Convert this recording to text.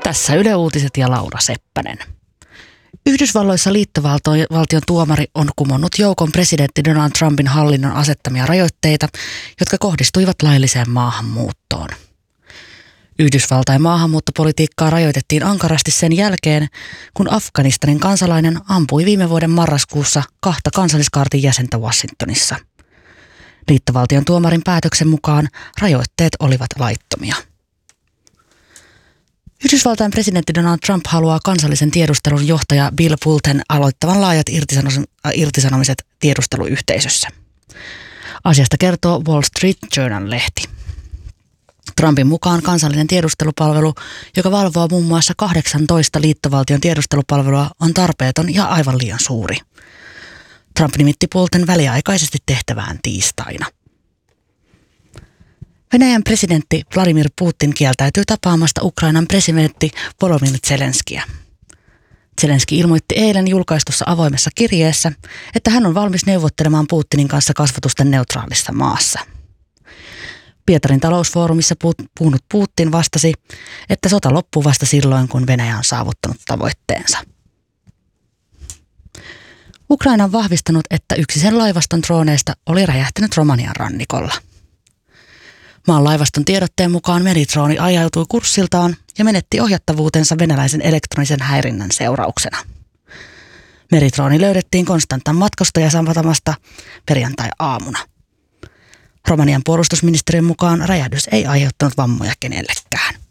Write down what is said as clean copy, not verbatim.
Tässä Yle Uutiset ja Laura Seppänen. Yhdysvalloissa liittovaltion tuomari on kumonnut joukon presidentti Donald Trumpin hallinnon asettamia rajoitteita, jotka kohdistuivat lailliseen maahanmuuttoon. Yhdysvaltain maahanmuuttopolitiikkaa rajoitettiin ankarasti sen jälkeen, kun Afganistanin kansalainen ampui viime vuoden marraskuussa 2 kansalliskaartin jäsentä Washingtonissa. Liittovaltion tuomarin päätöksen mukaan rajoitteet olivat laittomia. Yhdysvaltain presidentti Donald Trump haluaa kansallisen tiedustelun johtaja Bill Bolton aloittavan laajat irtisanomiset tiedusteluyhteisössä. Asiasta kertoo Wall Street Journal-lehti. Trumpin mukaan kansallinen tiedustelupalvelu, joka valvoo muun muassa 18 liittovaltion tiedustelupalvelua, on tarpeeton ja aivan liian suuri. Trump nimitti Bolton väliaikaisesti tehtävään tiistaina. Venäjän presidentti Vladimir Putin kieltäytyy tapaamasta Ukrainan presidentti Volodymyr Zelenskiä. Zelenski ilmoitti eilen julkaistussa avoimessa kirjeessä, että hän on valmis neuvottelemaan Putinin kanssa kasvatusten neutraalissa maassa. Pietarin talousfoorumissa puhunut Putin vastasi, että sota loppuu vasta silloin, kun Venäjä on saavuttanut tavoitteensa. Ukraina on vahvistanut, että yksi sen laivaston drooneista oli räjähtänyt Romanian rannikolla. Maan laivaston tiedotteen mukaan meridrooni ajautui kurssiltaan ja menetti ohjattavuutensa venäläisen elektronisen häirinnän seurauksena. Meridrooni löydettiin Konstantan matkustajasatamasta perjantai-aamuna. Romanian puolustusministeriön mukaan räjähdys ei aiheuttanut vammoja kenellekään.